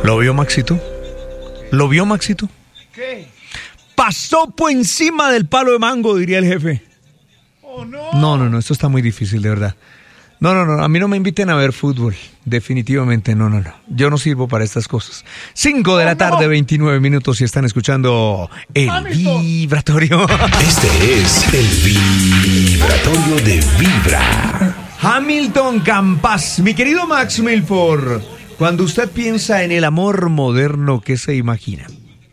¿Lo vio Maxito? ¿Lo vio Maxito? ¿Qué? Pasó por encima del palo de mango, diría el jefe. Oh, no. No, esto está muy difícil, de verdad. No, a mí no me inviten a ver fútbol, definitivamente no. Yo no sirvo para estas cosas. 5 de la tarde, 29 minutos, y están escuchando El Vibratorio. Este es El Vibratorio de Vibra. Hamilton Campas, mi querido Max Milford, cuando usted piensa en el amor moderno, ¿qué se imagina?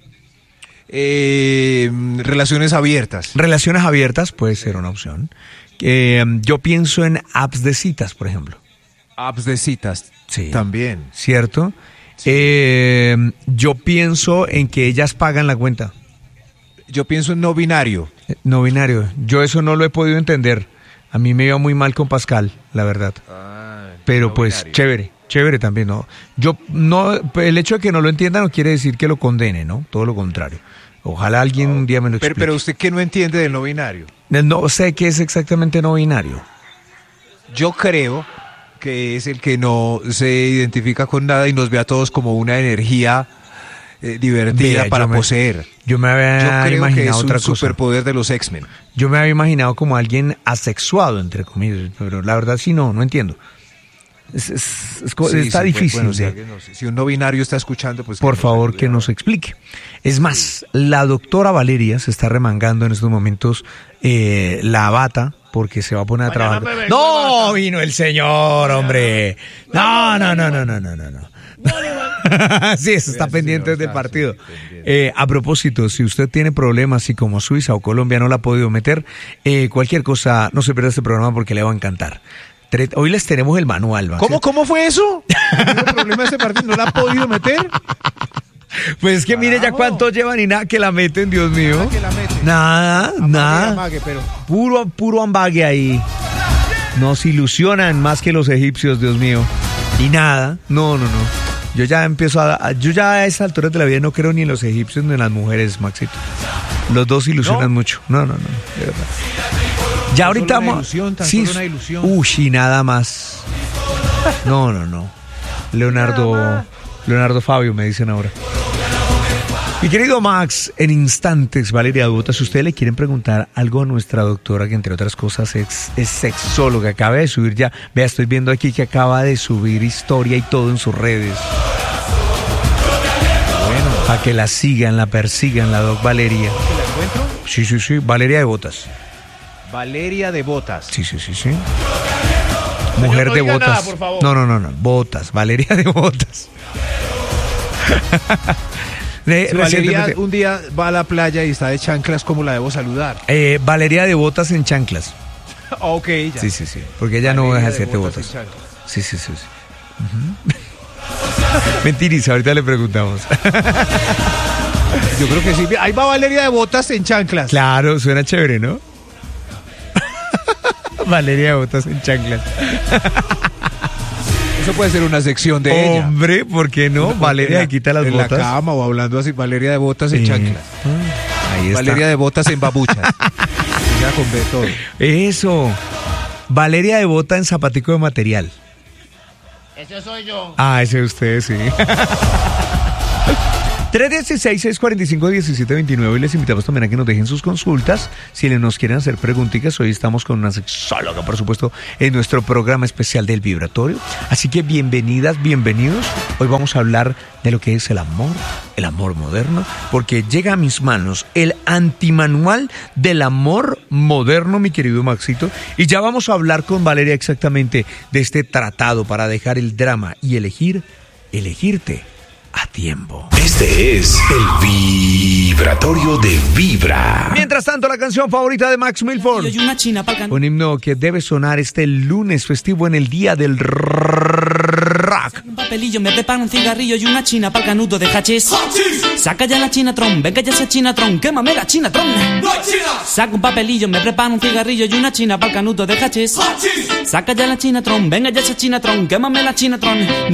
Relaciones abiertas. Relaciones abiertas puede ser una opción. Yo pienso en apps de citas, por ejemplo. Apps de citas. Sí. También. ¿Cierto? Sí. Yo pienso en que ellas pagan la cuenta. Yo pienso en no binario. No binario. Yo eso no lo he podido entender. A mí me iba muy mal con Pascal, la verdad. Pero no pues binario. Chévere también, ¿no? Yo no, el hecho de que no lo entienda no quiere decir que lo condene, ¿no? Todo lo contrario. Ojalá alguien un día me lo explique. Pero usted, ¿qué no entiende del no binario? No sé qué es exactamente no binario. Yo creo que es el que no se identifica con nada y nos ve a todos como una energía divertida para poseer. Yo creo imaginado que otra es un superpoder de los X-Men. Yo me había imaginado como alguien asexuado, entre comillas, pero la verdad sí no entiendo. Está difícil. Bueno, si un no binario está escuchando, pues... Por favor, que nos explique. Es más, la doctora Valeria se está remangando en estos momentos la bata porque se va a poner a trabajar. ¡No! Vino el señor, hombre. No. Sí, eso está pendiente del partido. A propósito, si usted tiene problemas y como Suiza o Colombia no la ha podido meter, cualquier cosa, no se pierda este programa porque le va a encantar. Hoy les tenemos el manual. ¿Cómo fue eso? ¿Tiene problema ese partido? ¿No la ha podido meter? Pues es que mire ya cuántos llevan y nada que la meten, Dios mío. Nada. Amague, pero... Puro ambague ahí. Nos ilusionan más que los egipcios, Dios mío. Y nada, no. Yo ya a esta altura de la vida no creo ni en los egipcios ni en las mujeres, Maxito. Los dos ilusionan mucho. No, de verdad. Ya ahorita vamos. Una ilusión. Y nada más. No. Leonardo Fabio me dicen ahora. Mi querido Max, en instantes, Valeria de Botas, si ustedes le quieren preguntar algo a nuestra doctora, que entre otras cosas es sexóloga, acaba de subir ya, vea, estoy viendo aquí que acaba de subir historia y todo en sus redes. Bueno, para que la sigan, la persigan, la doc Valeria. ¿La encuentro? Sí, Valeria de Botas. Valeria de Botas. Sí. Mujer no de botas. Nada, por favor. No. Botas. Valeria de Botas. Valeria un día va a la playa y está de chanclas, ¿cómo la debo saludar? Valeria de Botas en chanclas. Ok, ya. Sí. Porque ella Valeria no deja de hacerte botas. Sí. Mentiris, ahorita le preguntamos. Yo creo que sí. Ahí va Valeria de Botas en chanclas. Claro, suena chévere, ¿no? Valeria de Botas en chanclas. Eso puede ser una sección de ella. Hombre, ¿por qué no? Valeria quita las botas. En la cama o hablando así, Valeria de Botas en chanclas. Ahí está. Valeria de Botas en babuchas. Ya con B todo. Eso. Valeria de Bota en zapatico de material. Ese soy yo. Ese es usted, sí. 316-645-1729 y les invitamos también a que nos dejen sus consultas si nos quieren hacer preguntitas. Hoy estamos con una sexóloga, por supuesto, en nuestro programa especial del Vibratorio. Así que bienvenidas, bienvenidos. Hoy vamos a hablar de lo que es el amor moderno, porque llega a mis manos el antimanual del amor moderno, mi querido Maxito, y ya vamos a hablar con Valeria exactamente de este tratado para dejar el drama y elegirte a tiempo. Este es el Vibratorio de Vibra. Mientras tanto, la canción favorita de Max Milford. Un himno que debe sonar este lunes festivo en el Día del Rock. Un papelillo, me preparo un cigarrillo y una china para el canuto de hachís. Saca ya la chinatron, venga ya esa chinatron, quémame la chinatron. Saca un papelillo, me preparo un cigarrillo y una china para el canuto de hachís. Saca ya la chinatron, venga ya esa chinatron, quémame la chinatron.